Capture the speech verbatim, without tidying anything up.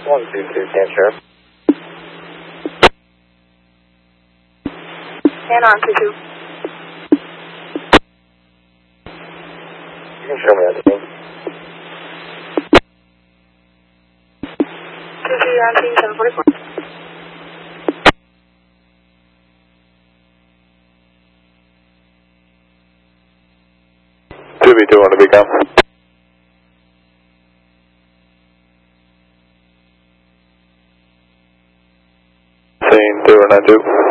one two two, stand sharp. Stand on, two two. You can show me that team. two two, you're on team seven forty-four. two B two on the beacon. Scene zero nine two.